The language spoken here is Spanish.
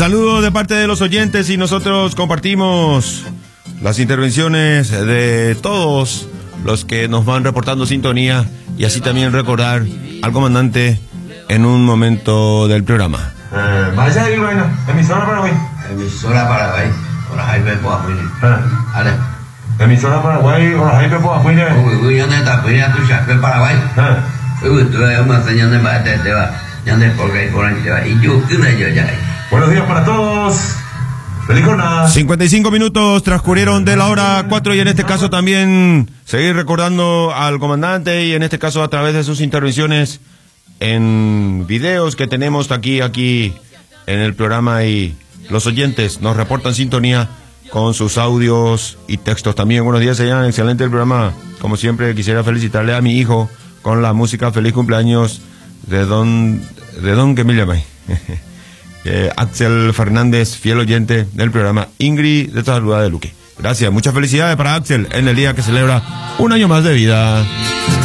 saludo de parte de los oyentes y nosotros compartimos las intervenciones de todos los que nos van reportando sintonía y así también recordar al comandante en un momento del programa. Vaya ahí, bueno, emisora Paraguay. Emisora Paraguay, ahora hay Pepo Afuire. Ale. Emisora Paraguay, ahora hay Pepo Afuire. Uy, ¿dónde está? Pues ya tú sabes, Paraguay. Uy, tú eres más señor de mate, te va. Ya de por ahí, te va. Y yo, ¿qué una yo ya? Buenos días para todos. Feliz jornada. 55 minutos transcurrieron de la hora 4 y en este caso también seguir recordando al comandante y en este caso a través de sus intervenciones en videos que tenemos aquí en el programa y los oyentes nos reportan sintonía con sus audios y textos también. Buenos días, señor, excelente el programa. Como siempre quisiera felicitarle a mi hijo con la música Feliz Cumpleaños de don que me llama. Axel Fernández, fiel oyente del programa. Ingrid de Ciudad de Luque. Gracias, muchas felicidades para Axel en el día que celebra un año más de vida.